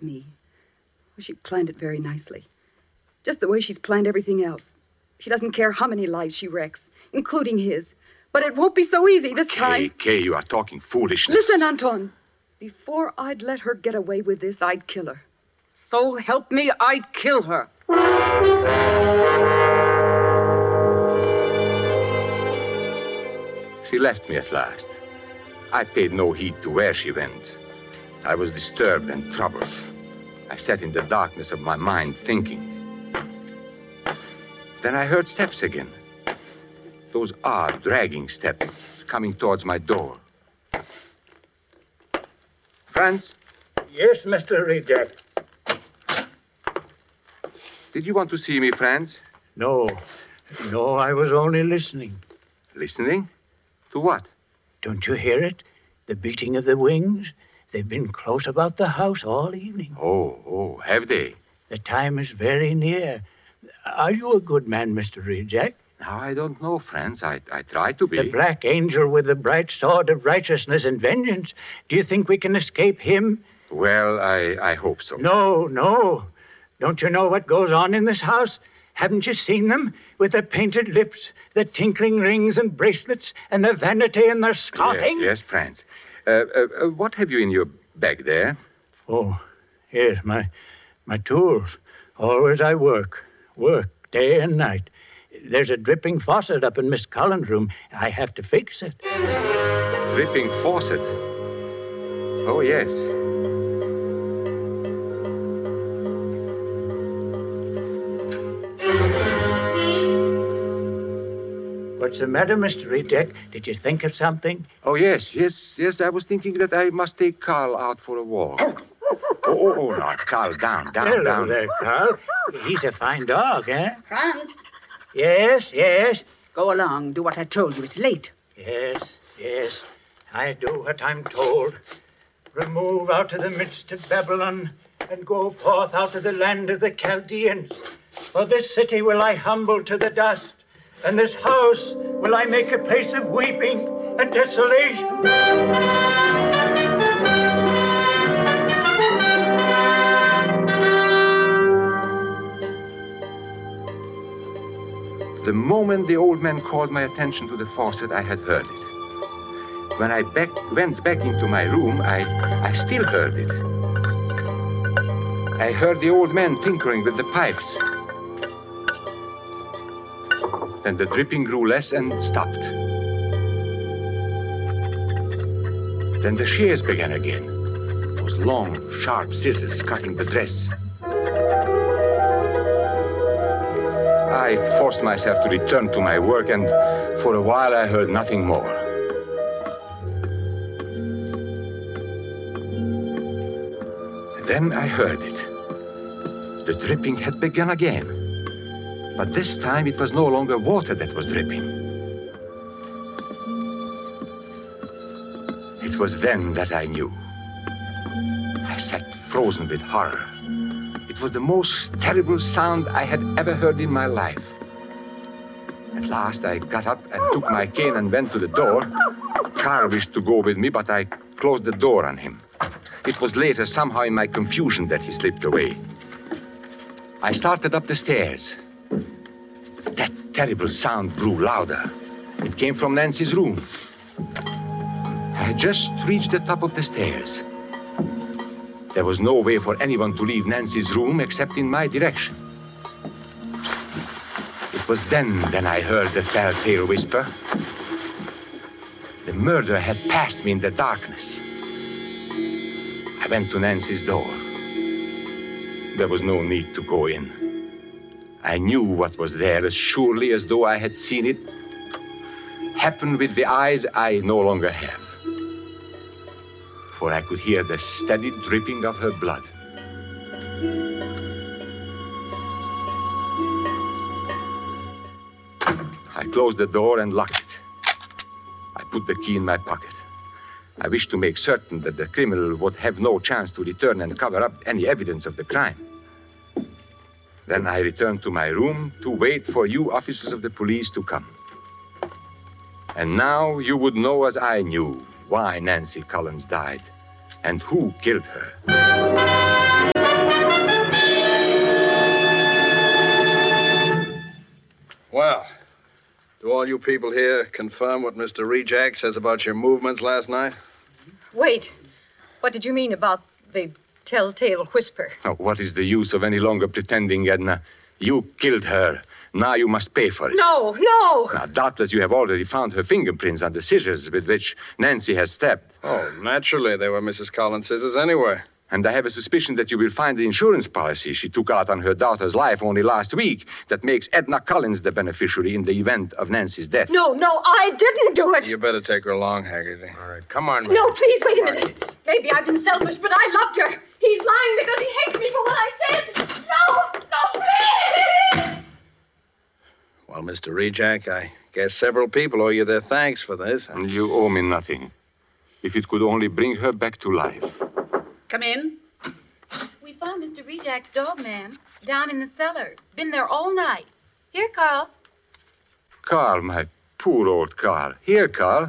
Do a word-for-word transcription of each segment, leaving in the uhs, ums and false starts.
me. Well, she planned it very nicely. Just the way she's planned everything else. She doesn't care how many lives she wrecks, including his. But it won't be so easy this time. Kay, Kay, you are talking foolishness. Listen, Anton. Before I'd let her get away with this, I'd kill her. So help me, I'd kill her. She left me at last. I paid no heed to where she went. I was disturbed and troubled. I sat in the darkness of my mind thinking. Then I heard steps again. Those odd, dragging steps coming towards my door. Franz? Yes, Mister Reject. Did you want to see me, Franz? No. No, I was only listening. Listening? To what? Don't you hear it? The beating of the wings? They've been close about the house all evening. Oh, oh, have they? The time is very near. Are you a good man, Mister Reject? Now, I don't know, Franz. I, I try to be. The black angel with the bright sword of righteousness and vengeance. Do you think we can escape him? Well, I, I hope so. No, no. Don't you know what goes on in this house? Haven't you seen them? With their painted lips, the tinkling rings and bracelets, and their vanity and their scoffing? Yes, yes, Franz. Uh, uh, uh, what have you in your bag there? Oh, yes, my, my tools. Always I work. Work, day and night. There's a dripping faucet up in Miss Collins' room. I have to fix it. Dripping faucet? Oh, yes. What's the matter, Mister Reject? Did you think of something? Oh, yes, yes, yes. I was thinking that I must take Carl out for a walk. oh, oh, oh, now, Carl, down, down, Hello down. there, Carl. He's a fine dog, eh? Franz. Yes, yes. Go along. Do what I told you. It's late. Yes, yes. I do what I'm told. Remove out of the midst of Babylon and go forth out of the land of the Chaldeans. For this city will I humble to the dust, and this house will I make a place of weeping and desolation. The moment the old man called my attention to the faucet, I had heard it. When I back, went back into my room, I, I still heard it. I heard the old man tinkering with the pipes. Then the dripping grew less and stopped. Then the shears began again. Those long, sharp scissors cutting the dress. I forced myself to return to my work, and for a while I heard nothing more. Then I heard it. The dripping had begun again. But this time it was no longer water that was dripping. It was then that I knew. I sat frozen with horror. It was the most terrible sound I had ever heard in my life. At last, I got up and took my cane and went to the door. Carl wished to go with me, but I closed the door on him. It was later, somehow in my confusion, that he slipped away. I started up the stairs. That terrible sound grew louder. It came from Nancy's room. I had just reached the top of the stairs. There was no way for anyone to leave Nancy's room except in my direction. It was then that I heard the telltale whisper. The murderer had passed me in the darkness. I went to Nancy's door. There was no need to go in. I knew what was there as surely as though I had seen it happen with the eyes I no longer have. For I could hear the steady dripping of her blood. I closed the door and locked it. I put the key in my pocket. I wished to make certain that the criminal would have no chance to return and cover up any evidence of the crime. Then I returned to my room to wait for you officers of the police to come. And now you would know, as I knew, why Nancy Collins died and who killed her. all you people here confirm what Mister Rejak says about your movements last night? Wait. What did you mean about the telltale whisper? Now, what is the use of any longer pretending, Edna? You killed her. Now you must pay for it. No, no! Now, doubtless you have already found her fingerprints on the scissors with which Nancy has stabbed. Oh, naturally, they were Missus Collins' scissors anyway. And I have a suspicion that you will find the insurance policy she took out on her daughter's life only last week that makes Edna Collins the beneficiary in the event of Nancy's death. No, no, I didn't do it. You better take her along, Haggerty. All right, come on, man. No, please, wait a minute. Maybe I've been selfish, but I loved her. He's lying because he hates me for what I said. No, no, please! Well, Mister Rejak, I guess several people owe you their thanks for this. And you owe me nothing. If it could only bring her back to life. Come in. We found Mister Rejak's dog, ma'am, down in the cellar. Been there all night. Here, Carl. Carl, my poor old Carl. Here, Carl.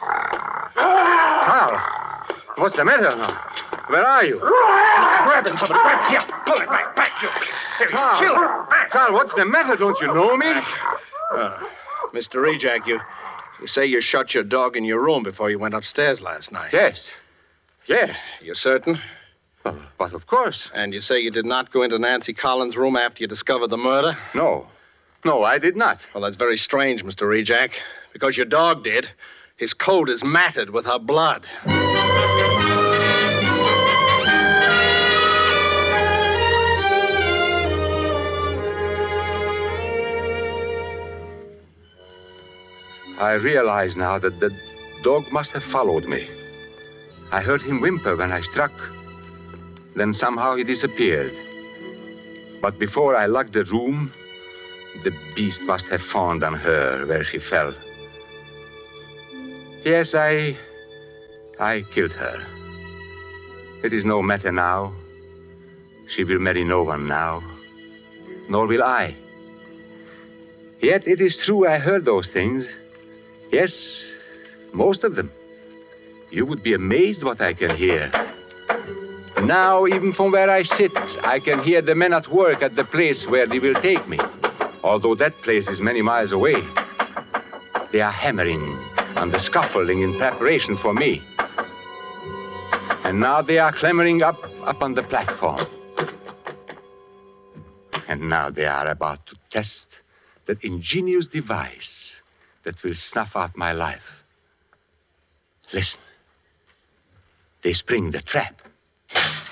Carl, what's the matter now? Where are you? Grab him, somebody. Grab him. Pull it right back. You. Carl, Kill him. Carl, what's the matter? Don't you know me? Uh, Mister Rejak, you, you say you shut your dog in your room before you went upstairs last night. Yes. Yes. You're certain? Well, but of course. And you say you did not go into Nancy Collins' room after you discovered the murder? No. No, I did not. Well, that's very strange, Mister Rejak, because your dog did. His coat is matted with her blood. I realize now that the dog must have followed me. I heard him whimper when I struck. Then somehow he disappeared. But before I locked the room, the beast must have fawned on her where she fell. Yes, I... I killed her. It is no matter now. She will marry no one now. Nor will I. Yet it is true I heard those things. Yes, most of them. You would be amazed what I can hear. Now, even from where I sit, I can hear the men at work at the place where they will take me, although that place is many miles away. They are hammering on the scaffolding in preparation for me. And now they are clambering up, up on the platform. And now they are about to test that ingenious device that will snuff out my life. Listen. They spring the trap.